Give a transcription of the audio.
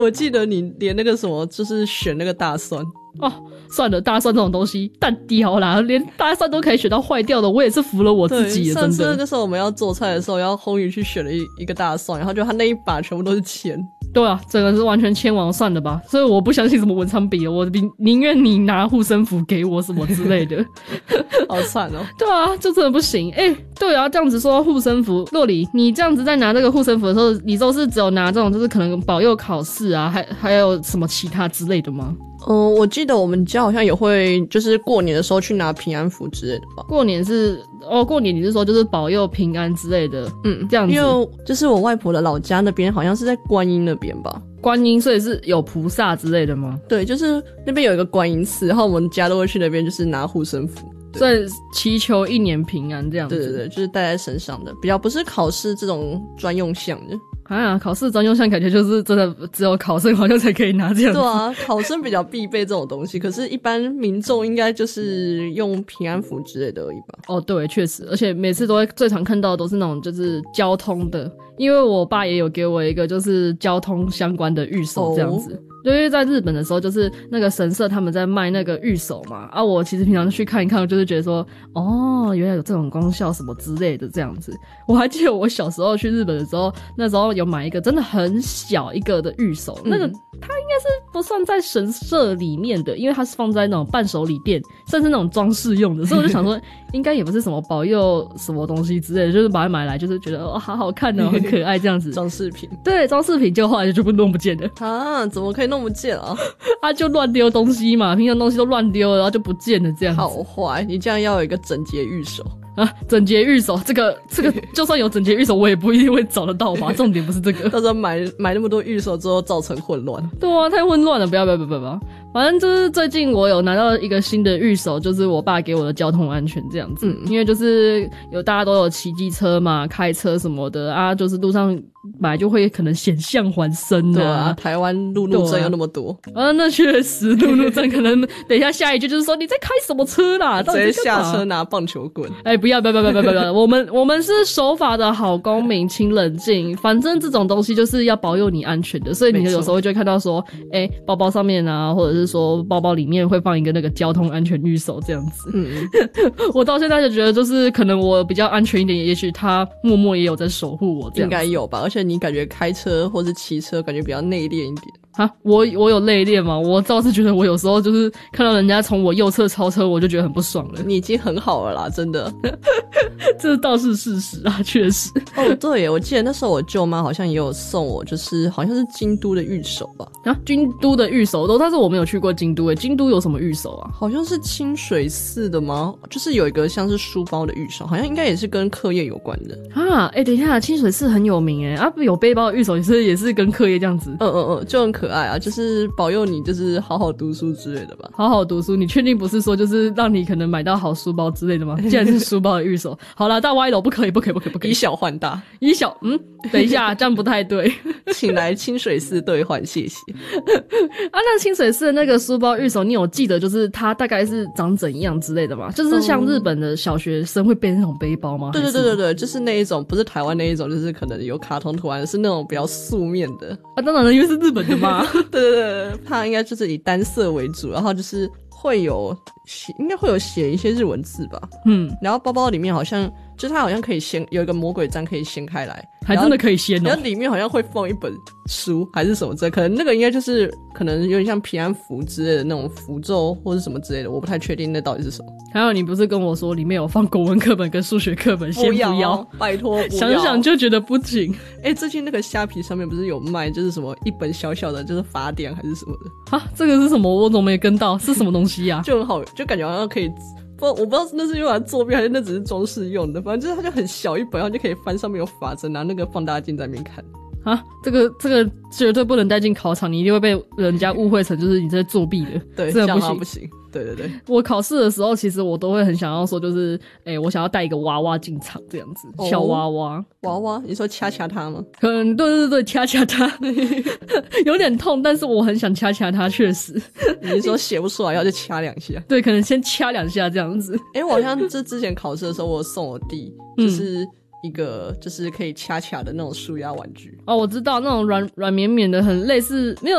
我记得你连那个什么就是选那个大蒜哦，算了，大蒜这种东西蛋雕啦，连大蒜都可以选到坏掉的，我也是服了我自己了，真的。 上次那个时候我们要做菜的时候，要红宇去选了一个大蒜，然后就他那一把全部都是铅。 对啊，整个是完全签完算了吧，所以我不相信什么文昌笔了，我宁愿你拿护身符给我什么之类的。 好惨哦。 对啊，就真的不行。对啊，这样子说到护身符，洛里，你这样子在拿这个护身符的时候，你都是只有拿这种就是可能保佑考试啊，还有什么其他之类的吗？ 我记得我们家好像也会就是过年的时候去拿平安符之类的吧。 过年你是说就是保佑平安之类的，这样子。 因为就是我外婆的老家那边好像是在观音那边吧。 观音，所以是有菩萨之类的吗？ 对，就是那边有一个观音寺，然后我们家都会去那边就是拿护身符， 所以祈求一年平安这样子。 对对对，就是带在身上的，比较不是考试这种专用项的。 考试专用项感觉就是真的只有考生好像才可以拿这样子。 对啊，考生比较必备这种东西，可是一般民众应该就是用平安符之类的而已吧。 哦，对，确实，而且每次都会最常看到的都是那种就是交通的，因为我爸也有给我一个就是交通相关的御守这样子。因为在日本的时候，就是那个神社他们在卖那个御守嘛，我其实平常去看一看，就是觉得说，原来有这种功效什么之类的这样子。我还记得我小时候去日本的时候，那时候有买一个真的很小一个的御守，那个它应该是不算在神社里面的，因为它是放在那种伴手礼店，甚至那种装饰用的，所以我就想说，应该也不是什么保佑什么东西之类的，就是把它买来，就是觉得好好看哦，很可爱这样子。 装饰品， 对，装饰品，就后来就不弄不见了啊？怎么可以弄不见啊？ 就乱丢东西嘛，平常东西都乱丢了，然后就不见了这样子。 好坏，你这样要有一个整洁御守啊！整洁御守，这个就算有整洁御守，我也不一定会找得到吧？重点不是这个， 到时候买那么多御守之后造成混乱。 对啊，太混乱了！不要！反正就是最近我有拿到一个新的御守，就是我爸给我的交通安全这样子。因为就是大家都有骑机车嘛，开车什么的啊，就是路上本来就会可能险象环生对啊，台湾路怒症有那么多那确实路怒症可能等一下一句就是说你在开什么车啦， 直接下车拿棒球棍。 不要我们是守法的好公民，请冷静。反正这种东西就是要保佑你安全的，所以你有时候就会看到说包包上面啊，或者是说包包里面会放一个那个交通安全御守这样子。我到现在就觉得就是可能我比较安全一点，也许他默默也有在守护我这样子。 应该有吧，而且你感觉开车或是骑车感觉比较内敛一点。 我有内敛吗？我倒是觉得我有时候就是看到人家从我右侧超车，我就觉得很不爽了。 你已经很好了啦，真的。 这倒是事实啊，确实。 对耶，我记得那时候我舅妈好像也有送我，就是好像是京都的御守吧。 京都的御守，但是我没有去过京都耶。京都有什么御守啊？ 好像是清水寺的吗？就是有一个像是书包的御守，好像应该也是跟课业有关的。 等一下，清水寺很有名耶。有背包的御守也是跟课业这样子。 就很可爱啊，就是保佑你就是好好读书之类的吧。 好好读书，你确定不是说就是让你可能买到好书包之类的吗？既然是书包的御守，好啦，大歪楼不可以， 以小换大， 等一下，这样不太对。 请来清水寺兑换，谢谢。 那清水寺的那个书包御守，你有记得就是它大概是长怎样之类的吗？就是像日本的小学生会背那种背包吗？ 对，就是那一种，不是台湾那一种，就是可能有卡通图案，是那种比较素面的。 当然了，因为是日本的嘛。 对，它应该就是以单色为主，然后就是应该会有写一些日文字吧。然后包包里面好像就是它好像可以有一个魔鬼毡可以掀开来， 还真的可以掀哦。 然后里面好像会放一本书还是什么之类，可能那个应该就是可能有点像平安符之类的那种符咒或是什么之类的，我不太确定那到底是什么。 还有你不是跟我说里面有放国文课本跟数学课本，先不要， 拜托不要， 想想就觉得不行。 最近那个虾皮上面不是有卖就是什么一本小小的就是法典还是什么的这个是什么？我怎么没跟到？是什么东西啊？ 就很好，就感觉好像可以我不知道那是用来作弊还是那只是装饰用的，反正就是它就很小一本，然后就可以翻，上面有法则，拿那个放大镜在那边看。 这个绝对不能带进考场，你一定会被人家误会成就是你在作弊的。 对， 这样不行。对， 我考试的时候，其实我都会很想要说，就是我想要带一个娃娃进场这样子，小娃娃。 你说掐它吗？ 对，掐它，有点痛，但是我很想掐它，确实。 你是说写不出来要就掐2下？ 对，可能先掐2下这样子。 我好像之前考试的时候，我送我弟，就是一个就是可以掐掐的那种舒压玩具。 哦，我知道那种软绵绵的，很类似，没有